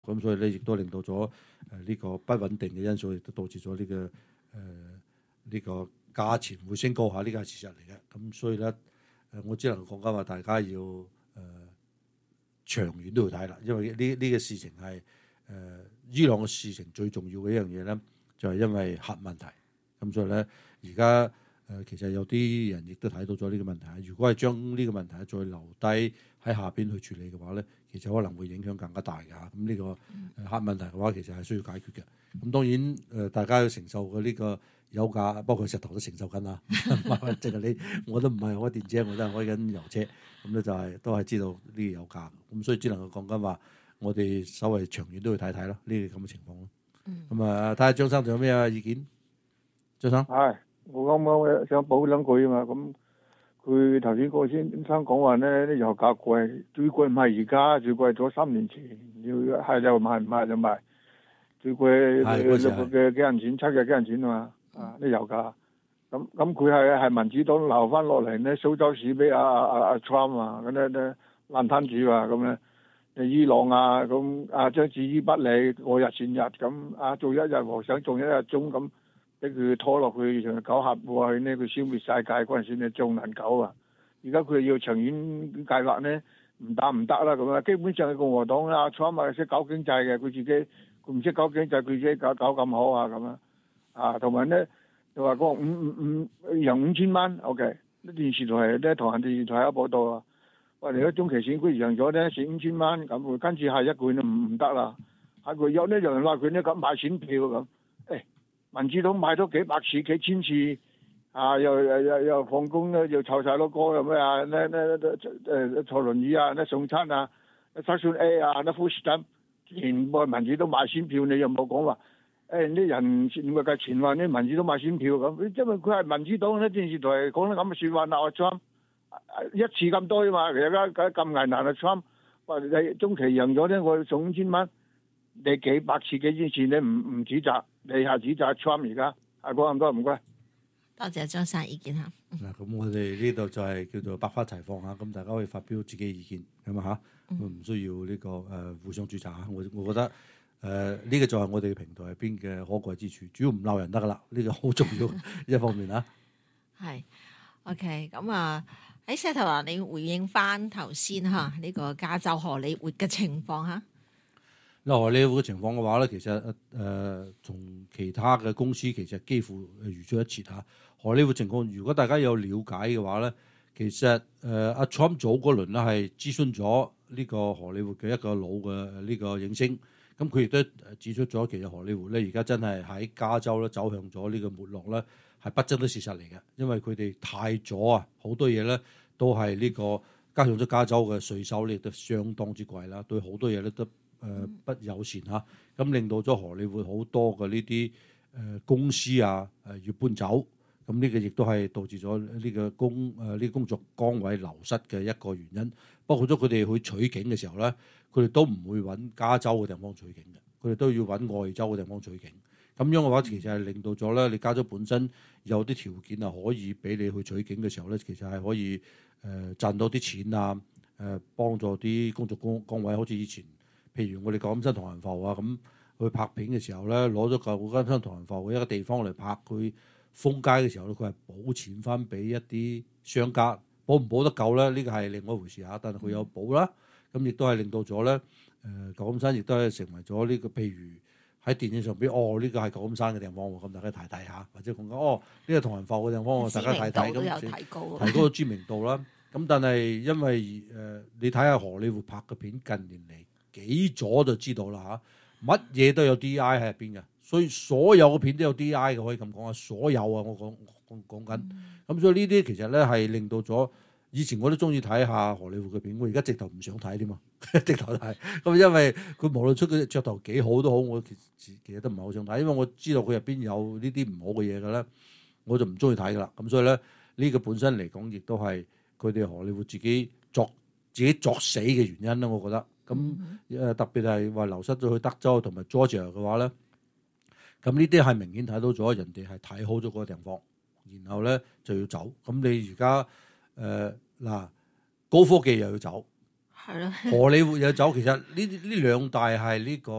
咁所以咧亦都令到咗呢個不穩定嘅因素，亦都導致咗呢個價錢會升高下，呢個係事實嚟嘅。咁所以咧我只能講緊話，大家要長遠都要睇啦，因為呢個事情係伊朗嘅事情最重要嘅一樣嘢咧，就係因為核問題。咁所以咧而家其實有啲人亦都睇到咗呢個問題。如果係將呢個問題再留低喺下邊去處理嘅話咧，其實可能會影響更加大㗎。咁呢個核問題嘅話，其實係需要解決嘅。咁當然大家要承受嘅呢個油價，包括石頭都承受緊啦。即係你我都唔係開電車，我都係開緊油車。咁咧就係都係知道呢個油價。咁所以只能夠講緊話，我哋稍微長遠都要睇睇咯，呢個咁嘅情況咯。咁睇下張生仲有咩意見？張生係。我啱啱想補兩句啊嘛，咁佢頭先嗰個先生講話咧，啲油價貴，最貴唔係而家，最貴咗3年前，要係就賣，唔係就賣，最貴嘅幾銀錢，七嘅幾銀錢啊嘛，啲油價，咁佢係民主黨留翻落嚟咧，蘇州市俾阿 Trump 啊，嗰啲爛攤子啊，咁咧，伊朗啊，咁將置之不理，過日前日咁，做一日和尚做一日鐘咁。俾佢拖落去搞核武器呢，佢消滅世界嗰陣時咧仲難搞啊！而家佢要長遠計劃咧，唔得啦咁啊！基本上共和黨啊，Trump 啊識搞經濟嘅，佢唔識搞經濟，佢自己搞咁好啊咁啊！同埋咧就話講贏5000蚊 ，OK， 啲電視台咧同人電視台有報道啊，話嚟咗中期選舉贏咗咧蝕5000蚊，咁跟住下一句就唔得啦，下句有咧有人話佢咧咁買選票咁，民主黨買咗幾百次、幾千次，又放工咧，又湊晒攞歌又咩啊？坐輪椅啊，送餐啊，Section A 啊，Food Stamp， 全部民主黨買選票，你又冇講話啲人點解前話啲民主黨買選票咁？因為佢係民主黨咧，電視台講得咁嘅説話鬧 Trump 一次咁多啊嘛，而家咁危難啊 Trump 話你中期贏咗咧，我送5000蚊。你幾百次、幾千次，你唔指責，你下指責 Trump 而家講咁多，唔該。 多謝張生意見嚇。 嗱，咁我哋呢度就係叫做百花齊放嚇，咁大家可以發表自己意見，係嘛嚇？唔需要呢個互相註冊嚇。我覺得呢個就係我哋平台入邊嘅可貴之處，主要唔鬧人得噶啦，呢個好重要一方面嚇。 係 OK， 咁喺石頭話你回應翻頭先嚇呢個加州荷里活嘅情況嚇。 嗱，荷里活嘅情況嘅話咧，其實從其他嘅公司其實幾乎如出一轍嚇。荷里活情況，如果大家有了解嘅話咧，其實阿 Trump 早嗰輪咧係諮詢咗呢個荷里活嘅一個老嘅呢個影星，咁佢亦都指出咗，其實荷里活咧而家真係喺加州咧走向咗呢個沒落咧，係不爭的事實嚟嘅，因為佢哋太咗啊，好多嘢咧都係呢個加上咗加州嘅稅收咧都相當之貴啦，對好多嘢咧都不友善嚇，咁令到咗荷里活好多嘅呢啲公司要搬走，咁呢個亦都係導致咗呢個工作崗位流失嘅一個原因。包括咗佢哋去取景嘅時候咧，佢哋都唔會揾加州嘅地方取景嘅，佢哋都要揾外州嘅地方取景。咁樣嘅話，其實係令到咗咧，你加州本身有啲條件啊，可以俾你去取景嘅時候咧，其實係可以賺到啲錢啊，幫助啲工作崗位，好似以前。譬如我哋舊金山唐人埠啊，咁去拍片嘅時候咧，攞咗舊金山唐人埠嘅一個地方嚟拍佢封街嘅時候咧，佢係補錢翻俾一啲商家，補唔補得夠咧？呢個係另外一回事嚇，但係佢有補啦。咁亦都係令到咗咧，舊金山亦都係成為咗呢個，譬如喺電影上邊，呢個係舊金山嘅地方喎，咁大家睇睇下，或者講緊呢個唐人埠嘅地方，大家睇睇咁，提高咗知名度啦。咁但係因為你睇下荷里活拍嘅片近年嚟。幾咗就知道啦嚇，乜嘢都有 DI 喺入邊嘅，所以所有嘅片都有 DI 嘅，可以咁講啊，所有啊，我講緊，咁所以呢啲其實咧係令到咗，以前我都中意睇下荷里活嘅片，我而家直頭唔想睇添嘛，直頭睇，咁因為佢無論出佢著頭幾好都好，我其實都唔係好想睇，因為我知道佢入邊有呢啲唔好嘅嘢嘅咧，我就唔中意睇噶啦，咁所以咧呢個本身嚟講，亦都係佢哋荷里活自己作死嘅原因啦，我覺得。咁特別係話流失咗去德州同埋 Georgia 嘅話咧，咁呢啲係明顯睇到咗人哋係睇好咗嗰個地方，然後咧就要走。咁你而家高科技又要走， 係咯， 荷里活又要走，其實呢兩大係呢個。